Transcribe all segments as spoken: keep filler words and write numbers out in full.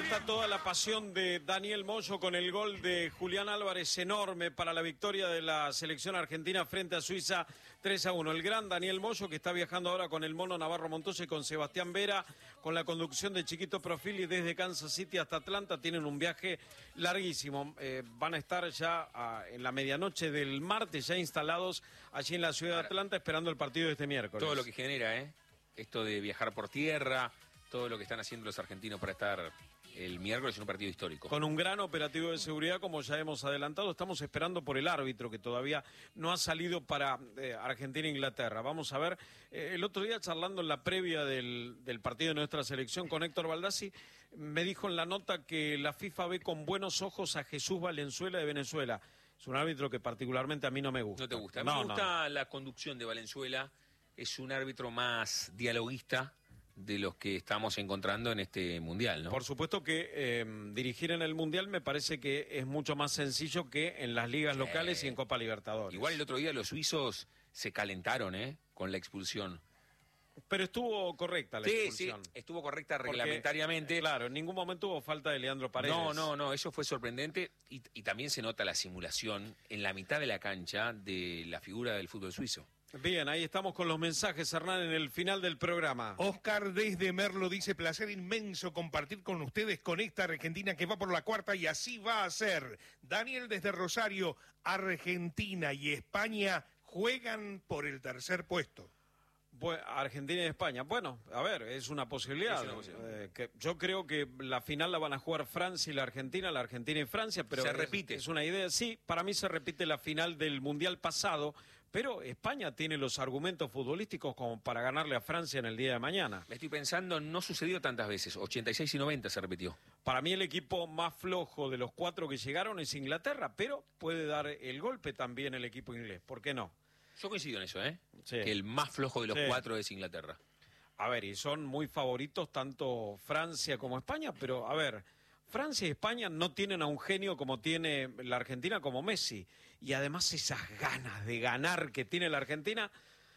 está toda la pasión de Daniel Moyo con el gol de Julián Álvarez, enorme para la victoria de la selección argentina frente a Suiza tres a uno. El gran Daniel Moyo, que está viajando ahora con el Mono Navarro Montoya y con Sebastián Vera, con la conducción de Chiquito Profili desde Kansas City hasta Atlanta. Tienen un viaje larguísimo. Eh, van a estar ya a, en la medianoche del martes ya instalados allí en la ciudad de Atlanta esperando el partido de este miércoles. Todo lo que genera, ¿eh? Esto de viajar por tierra, todo lo que están haciendo los argentinos para estar el miércoles en un partido histórico. Con un gran operativo de seguridad, como ya hemos adelantado. Estamos esperando por el árbitro, que todavía no ha salido para eh, Argentina e Inglaterra. Vamos a ver, eh, el otro día charlando en la previa del, del partido de nuestra selección con Héctor Baldassi, me dijo en la nota que la FIFA ve con buenos ojos a Jesús Valenzuela de Venezuela. Es un árbitro que particularmente a mí no me gusta. ¿No te gusta? A mí no, me gusta no. la conducción de Valenzuela. Es un árbitro más dialoguista de los que estamos encontrando en este Mundial, ¿no? Por supuesto que eh, dirigir en el Mundial me parece que es mucho más sencillo que en las ligas sí. locales y en Copa Libertadores. Igual el otro día los suizos se calentaron, ¿eh? Con la expulsión. Pero estuvo correcta la sí, expulsión. Sí, estuvo correcta reglamentariamente. Porque, claro, en ningún momento hubo falta de Leandro Paredes. No, no, no, eso fue sorprendente y, y también se nota la simulación en la mitad de la cancha de la figura del fútbol suizo. Bien, ahí estamos con los mensajes, Hernán, en el final del programa. Oscar desde Merlo dice: placer inmenso compartir con ustedes con esta Argentina que va por la cuarta y así va a ser. Daniel desde Rosario: Argentina y España juegan por el tercer puesto. Bueno, Argentina y España. Bueno, a ver, es una posibilidad. Es una posibilidad. Eh, que yo creo que la final la van a jugar Francia y la Argentina, la Argentina y Francia, pero se repite. Es, es una idea. Sí, para mí se repite la final del Mundial pasado, pero España tiene los argumentos futbolísticos como para ganarle a Francia en el día de mañana. Me estoy pensando, no sucedió tantas veces. ochenta y seis y noventa se repitió. Para mí el equipo más flojo de los cuatro que llegaron es Inglaterra, pero puede dar el golpe también el equipo inglés. ¿Por qué no? Yo coincido en eso, ¿eh? Sí. Que el más flojo de los sí. cuatro es Inglaterra. A ver, y son muy favoritos tanto Francia como España, pero a ver, Francia y España no tienen a un genio como tiene la Argentina, como Messi. Y además esas ganas de ganar que tiene la Argentina,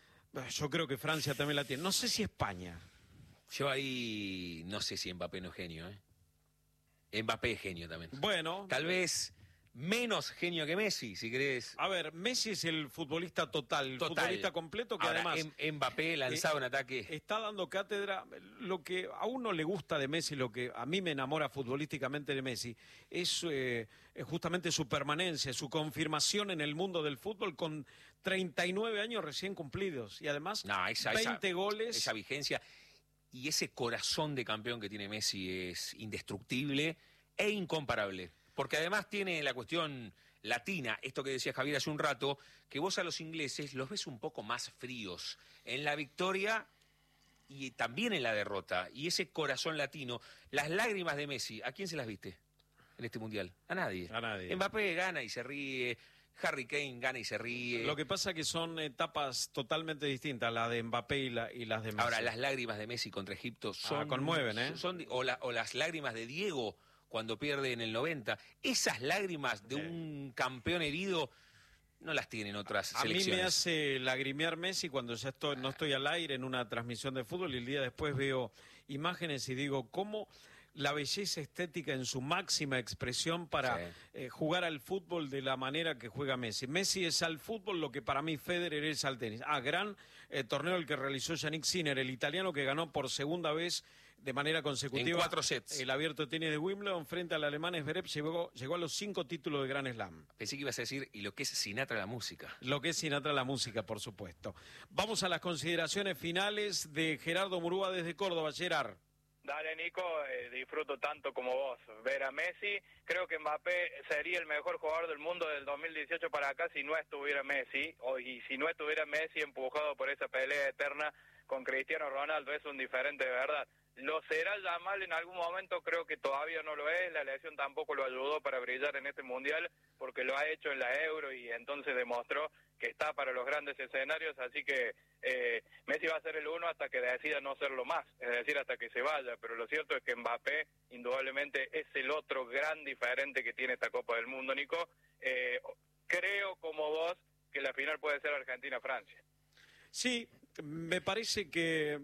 yo creo que Francia también la tiene. No sé si España. Yo ahí no sé si Mbappé no es genio, ¿eh? Mbappé es genio también. Bueno. Tal vez menos genio que Messi, si querés. A ver, Messi es el futbolista total, el total. futbolista completo que ahora, además... Mbappé lanzaba eh, un ataque. Está dando cátedra. Lo que a uno le gusta de Messi, lo que a mí me enamora futbolísticamente de Messi, es eh, justamente su permanencia, su confirmación en el mundo del fútbol con treinta y nueve años recién cumplidos. Y además no, esa, veinte esa, goles. Esa vigencia y ese corazón de campeón que tiene Messi es indestructible e incomparable. Porque además tiene la cuestión latina, esto que decía Javier hace un rato, que vos a los ingleses los ves un poco más fríos en la victoria y también en la derrota. Y ese corazón latino, las lágrimas de Messi, ¿a quién se las viste en este Mundial? A nadie. A nadie. Mbappé gana y se ríe, Harry Kane gana y se ríe. Lo que pasa es que son etapas totalmente distintas, la de Mbappé y, la, y las de Messi. Ahora, las lágrimas de Messi contra Egipto son... Ah, conmueven, ¿eh? Son, o, la, o las lágrimas de Diego cuando pierde en el noventa, esas lágrimas de un campeón herido no las tienen otras a selecciones. A mí me hace lagrimear Messi cuando ya estoy, no estoy al aire en una transmisión de fútbol y el día después veo imágenes y digo, ¿cómo la belleza estética en su máxima expresión para sí. eh, jugar al fútbol de la manera que juega Messi? Messi es al fútbol lo que para mí Federer es al tenis. Ah, gran eh, torneo el que realizó Yannick Sinner, el italiano que ganó por segunda vez de manera consecutiva en cuatro sets el abierto de tenis de Wimbledon frente al alemán Zverev. Llegó, llegó a los cinco títulos de Grand Slam. Pensé que ibas a decir, y lo que es Sinatra la música. Lo que es Sinatra la música, por supuesto. Vamos a las consideraciones finales de Gerardo Murúa desde Córdoba. Gerard. Dale, Nico, eh, disfruto tanto como vos ver a Messi. Creo que Mbappé sería el mejor jugador del mundo del dos mil dieciocho para acá si no estuviera Messi, o, y si no estuviera Messi empujado por esa pelea eterna con Cristiano Ronaldo. Es un diferente de verdad. Lo será ya mal en algún momento, creo que todavía no lo es. La lesión tampoco lo ayudó para brillar en este Mundial, porque lo ha hecho en la Euro y entonces demostró que está para los grandes escenarios, así que eh, Messi va a ser el uno hasta que decida no serlo más, es decir, hasta que se vaya, pero lo cierto es que Mbappé indudablemente es el otro gran diferente que tiene esta Copa del Mundo, Nico. Eh, creo, como vos, que la final puede ser Argentina-Francia. Sí, me parece que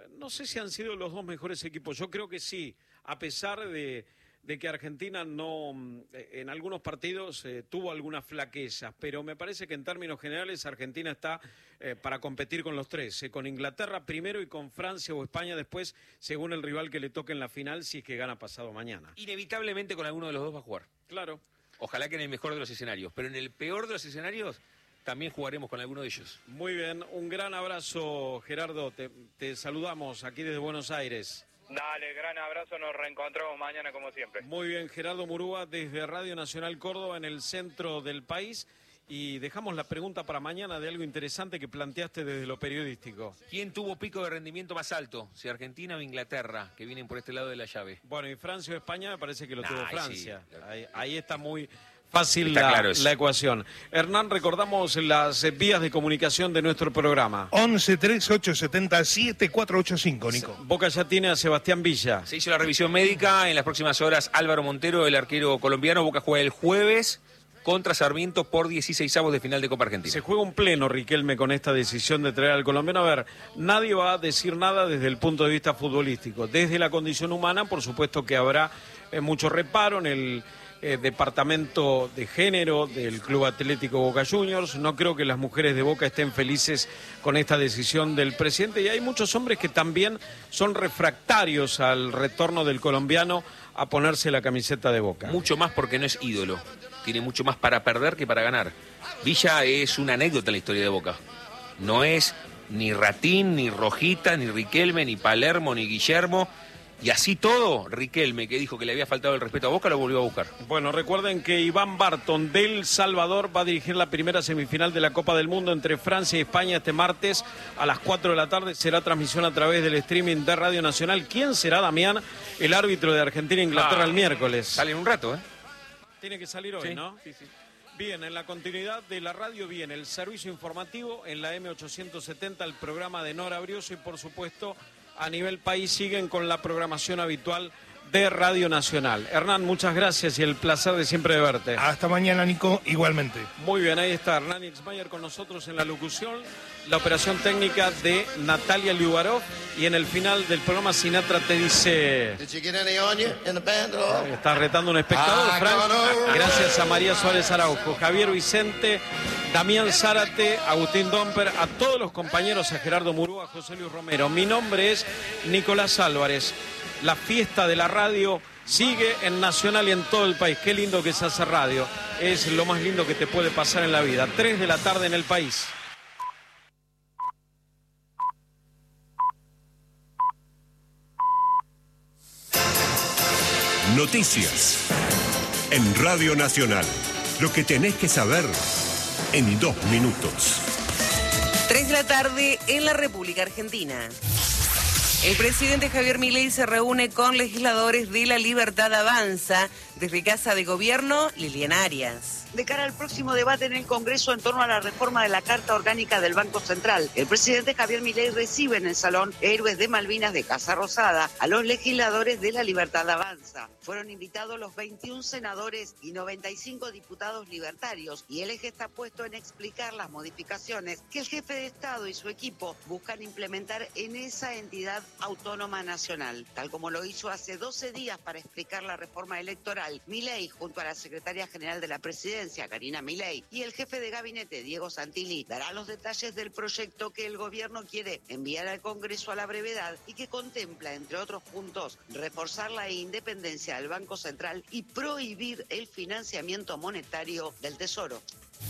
no sé si han sido los dos mejores equipos. Yo creo que sí, a pesar de, de que Argentina no, en algunos partidos eh, tuvo algunas flaquezas, pero me parece que en términos generales Argentina está eh, para competir con los tres, eh, con Inglaterra primero y con Francia o España después, según el rival que le toque en la final, si es que gana pasado mañana. Inevitablemente con alguno de los dos va a jugar. Claro. Ojalá que en el mejor de los escenarios, pero en el peor de los escenarios también jugaremos con alguno de ellos. Muy bien, un gran abrazo, Gerardo, te, te saludamos aquí desde Buenos Aires. Dale, gran abrazo, nos reencontramos mañana como siempre. Muy bien, Gerardo Murúa desde Radio Nacional Córdoba en el centro del país. Y dejamos la pregunta para mañana de algo interesante que planteaste desde lo periodístico. ¿Quién tuvo pico de rendimiento más alto? Si Argentina o Inglaterra, que vienen por este lado de la llave. Bueno, y Francia o España me parece que lo Nah, tuvo ahí Francia. sí. Ahí, ahí está muy fácil Está la, claro eso. la ecuación. Hernán, recordamos las eh, vías de comunicación de nuestro programa. once treinta y ocho setenta siete cuatro ocho cinco, Nico. Boca ya tiene a Sebastián Villa. Se hizo la revisión médica. En las próximas horas, Álvaro Montero, el arquero colombiano. Boca juega el jueves contra Sarmiento por dieciseisavos de final de Copa Argentina. Se juega un pleno, Riquelme, con esta decisión de traer al colombiano. A ver, nadie va a decir nada desde el punto de vista futbolístico. Desde la condición humana, por supuesto que habrá eh, mucho reparo en el eh, departamento de género del Club Atlético Boca Juniors. No creo que las mujeres de Boca estén felices con esta decisión del presidente. Y hay muchos hombres que también son refractarios al retorno del colombiano a ponerse la camiseta de Boca. Mucho más porque no es ídolo. Tiene mucho más para perder que para ganar. Villa es una anécdota en la historia de Boca. No es ni Ratín, ni Rojita, ni Riquelme, ni Palermo, ni Guillermo. Y así todo, Riquelme, que dijo que le había faltado el respeto a Boca, lo volvió a buscar. Bueno, recuerden que Iván Barton del Salvador va a dirigir la primera semifinal de la Copa del Mundo entre Francia y España este martes a las cuatro de la tarde. Será transmisión a través del streaming de Radio Nacional. ¿Quién será, Damián, el árbitro de Argentina e Inglaterra Ah, el miércoles? Sale en un rato, ¿eh? Tiene que salir hoy, Sí, ¿no? sí, sí. Bien, en la continuidad de la radio viene el servicio informativo en la M ochocientos setenta, el programa de Nora Brioso y por supuesto a nivel país siguen con la programación habitual de Radio Nacional. Hernán, muchas gracias y el placer de siempre de verte. Hasta mañana, Nico, igualmente. Muy bien, ahí está Hernán Ixmayer con nosotros en la locución, la operación técnica de Natalia Liubarov y en el final del programa Sinatra te dice... Está retando un espectador, Frank. Gracias a María Suárez Araujo, Javier Vicente, Damián Zárate, Agustín Domper, a todos los compañeros, a Gerardo Murúa, a José Luis Romero. Mi nombre es Nicolás Álvarez. La fiesta de la radio sigue en Nacional y en todo el país. Qué lindo que se hace radio. Es lo más lindo que te puede pasar en la vida. Tres de la tarde en el país. Noticias en Radio Nacional. Lo que tenés que saber en dos minutos. Tres de la tarde en la República Argentina. El presidente Javier Milei se reúne con legisladores de La Libertad Avanza desde Casa de Gobierno, Liliana Arias. De cara al próximo debate en el Congreso en torno a la reforma de la Carta Orgánica del Banco Central, el presidente Javier Milei recibe en el Salón Héroes de Malvinas de Casa Rosada a los legisladores de La Libertad Avanza. Fueron invitados los veintiún senadores y noventa y cinco diputados libertarios y el eje está puesto en explicar las modificaciones que el jefe de Estado y su equipo buscan implementar en esa entidad autónoma nacional, tal como lo hizo hace doce días para explicar la reforma electoral. Milei, junto a la secretaria general de la presidencia, Karina Milei, y el jefe de gabinete, Diego Santilli, dará los detalles del proyecto que el gobierno quiere enviar al Congreso a la brevedad y que contempla, entre otros puntos, reforzar la independencia del Banco Central y prohibir el financiamiento monetario del Tesoro.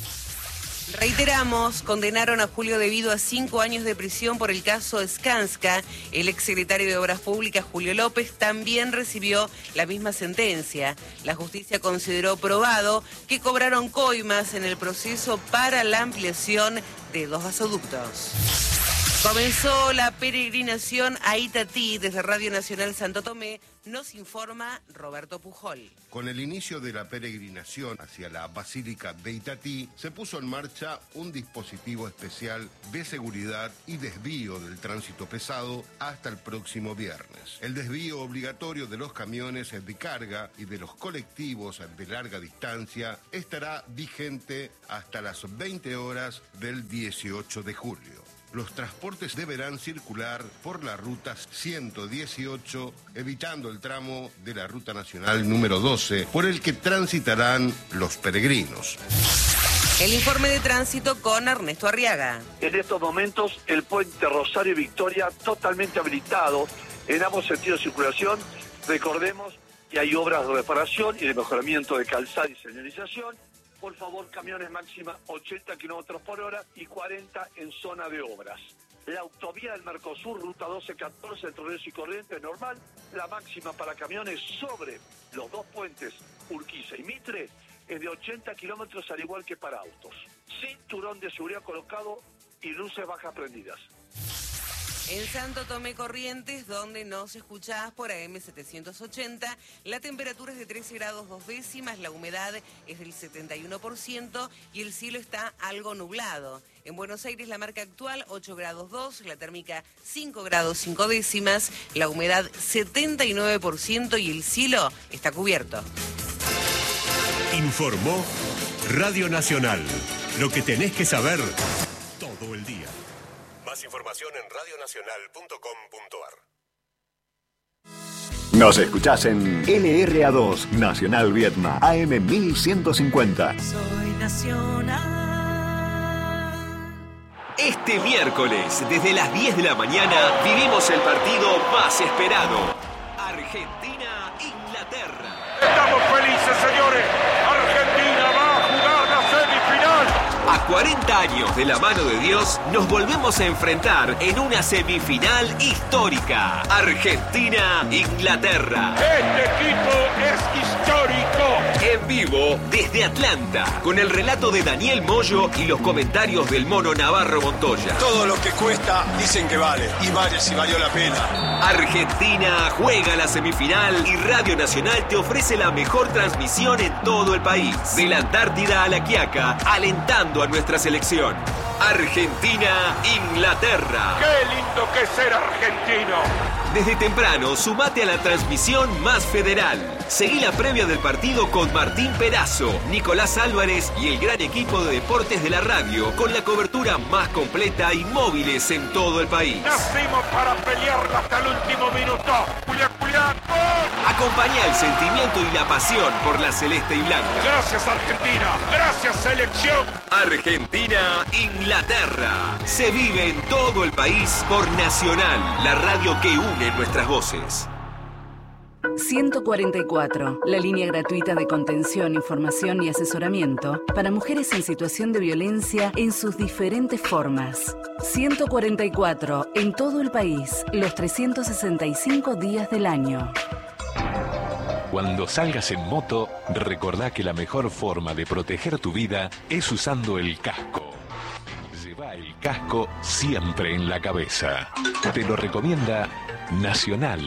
Reiteramos, condenaron a Julio De Vido a cinco años de prisión por el caso Skanska. El exsecretario de Obras Públicas, Julio López, también recibió la misma sentencia. La justicia consideró probado que cobraron coimas en el proceso para la ampliación de dos gasoductos. Comenzó la peregrinación a Itatí desde Radio Nacional Santo Tomé, nos informa Roberto Pujol. Con el inicio de la peregrinación hacia la Basílica de Itatí, se puso en marcha un dispositivo especial de seguridad y desvío del tránsito pesado hasta el próximo viernes. El desvío obligatorio de los camiones de carga y de los colectivos de larga distancia estará vigente hasta las veinte horas del dieciocho de julio. los transportes deberán circular por la ruta ciento dieciocho, evitando el tramo de la ruta nacional número doce, por el que transitarán los peregrinos. El informe de tránsito con Ernesto Arriaga. En estos momentos, el puente Rosario y Victoria totalmente habilitado en ambos sentidos de circulación. Recordemos que hay obras de reparación y de mejoramiento de calzada y señalización. Por favor, camiones máxima ochenta kilómetros por hora y cuarenta en zona de obras. La autovía del Mercosur, ruta doce catorce, entre Ríos y Corrientes, normal. La máxima para camiones sobre los dos puentes Urquiza y Mitre es de ochenta kilómetros, al igual que para autos. Cinturón de seguridad colocado y luces bajas prendidas. En Santo Tomé Corrientes, donde nos escuchás por A M setecientos ochenta, la temperatura es de trece grados dos décimas, la humedad es del setenta y uno por ciento y el cielo está algo nublado. En Buenos Aires la marca actual ocho grados dos, la térmica cinco grados cinco décimas, la humedad setenta y nueve por ciento y el cielo está cubierto. Informó Radio Nacional. Lo que tenés que saber todo el día. Más información en radio nacional punto com punto a r. Nos escuchás en L R A dos, Nacional Viedma, A M mil ciento cincuenta. Soy Nacional. Este miércoles, desde las diez de la mañana, vivimos el partido más esperado. Argentina-Inglaterra. Estamos felices, señores. Argentina va a jugar la semifinal. A cuarenta años de la mano de Dios, nos volvemos a enfrentar en una semifinal histórica. Argentina-Inglaterra. Este equipo es histórico. En vivo desde Atlanta, con el relato de Daniel Moyo y los comentarios del mono Navarro Montoya. Todo lo que cuesta dicen que vale, y vale si valió la pena. Argentina juega la semifinal y Radio Nacional te ofrece la mejor transmisión en todo el país. De la Antártida a la Quiaca, alentando a nuestra selección. Argentina-Inglaterra. ¡Qué lindo que es ser argentino! Desde temprano, sumate a la transmisión más federal. Seguí la previa del partido con Martín Perazo, Nicolás Álvarez y el gran equipo de deportes de la radio, con la cobertura más completa y móviles en todo el país. Nacimos para pelearla hasta el último minuto. ¡Julián, Julián! Acompañá el sentimiento y la pasión por la celeste y blanca. Gracias, Argentina. Gracias, selección. Argentina-Inglaterra. Se vive en todo el país por Nacional, la radio que une nuestras voces. ciento cuarenta y cuatro, la línea gratuita de contención, información y asesoramiento para mujeres en situación de violencia en sus diferentes formas. ciento cuarenta y cuatro, en todo el país, los trescientos sesenta y cinco días del año. Cuando salgas en moto, recordá que la mejor forma de proteger tu vida es usando el casco. Lleva el casco siempre en la cabeza. Te lo recomienda Nacional.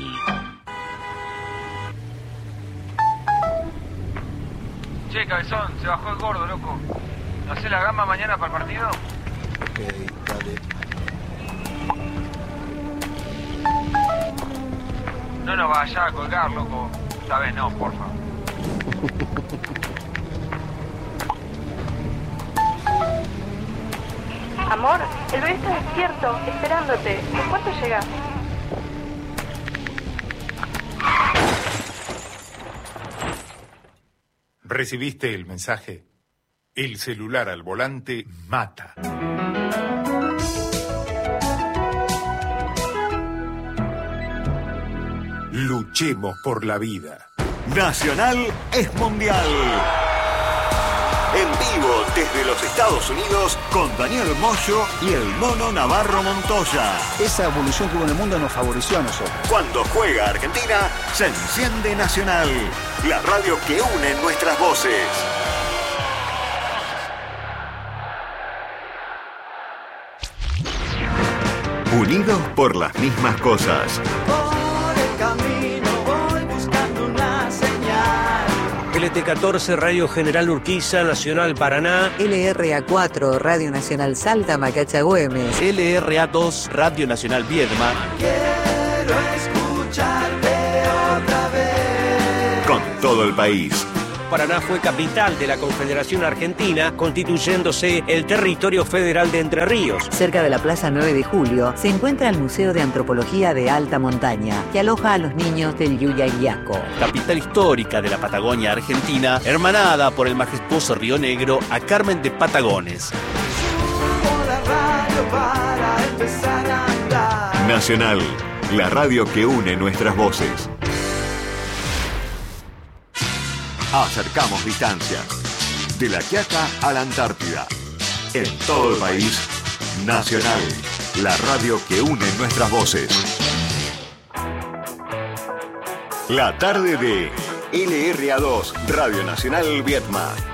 Che, cabezón, se bajó el gordo, loco. ¿No hacés la gamba mañana para el partido? Ok, dale. No nos vayas a colgar, loco. Esta vez no, porfa. Amor, el bebé está despierto, esperándote. ¿En cuánto llegas? ¿Recibiste el mensaje? El celular al volante mata. Luchemos por la vida. Nacional es mundial. En vivo desde los Estados Unidos con Daniel Moyo y el mono Navarro Montoya. Esa evolución que hubo en el mundo nos favoreció a nosotros. Cuando juega Argentina, se enciende Nacional, la radio que une nuestras voces. Unidos por las mismas cosas. Por el camino voy buscando una señal. L T catorce, Radio General Urquiza, Nacional Paraná. L R A cuatro, Radio Nacional Salta, Macacha Güemes. L R A dos, Radio Nacional Viedma. Quiero escucharte otra vez. Con todo el país. Paraná fue capital de la Confederación Argentina, constituyéndose el territorio federal de Entre Ríos. Cerca de la Plaza nueve de Julio se encuentra el Museo de Antropología de Alta Montaña, que aloja a los niños del Yuyayaco. Capital histórica de la Patagonia Argentina, hermanada por el majestuoso Río Negro a Carmen de Patagones. Nacional, la radio que une nuestras voces. Acercamos distancias. De La Quiaca a la Antártida. En todo el país, Nacional, la radio que une nuestras voces. La tarde de L R A dos, Radio Nacional Viedma.